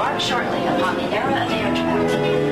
embark shortly upon the era of air travel.